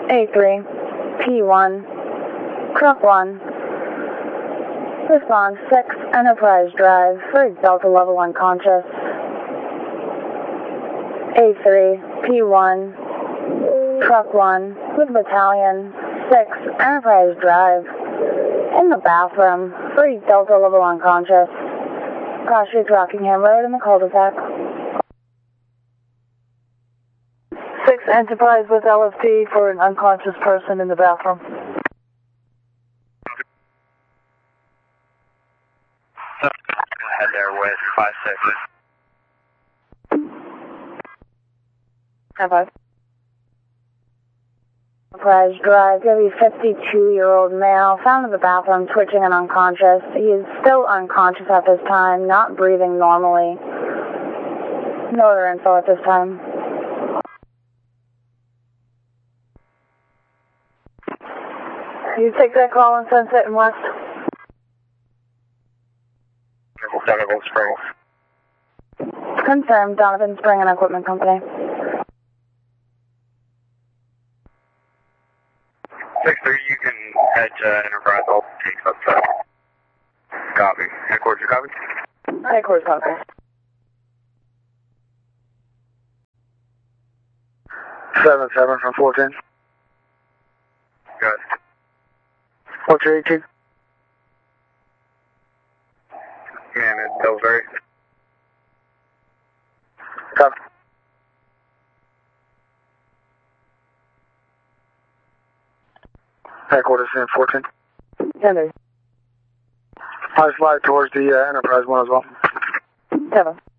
A3, P1, Truck 1, Response 6, Enterprise Drive, for Delta level unconscious. A3, P1, Truck 1, with Battalion 6, Enterprise Drive, in the bathroom, for Delta level unconscious. Cross Streets Rockingham Road in the cul-de-sac. 6 Enterprise with LFT for an unconscious person in the bathroom. Head there with 5-6. Have Enterprise Drive, gonna be 52-year-old male, found in the bathroom, twitching and unconscious. He is still unconscious at this time, not breathing normally. No other info at this time. You take that call on Sunset and West? Donovan Spring. Confirmed, Donovan Spring and Equipment Company. 6-3, you can head to Enterprise. I'll take up that. Copy. Headquarters, copy? Headquarters, copy. 7-7 from 410. Good. What's your 18? Man, it's Pillsbury. Copy. Headquarters in 410. 10. I slide towards the Enterprise one as well. 7.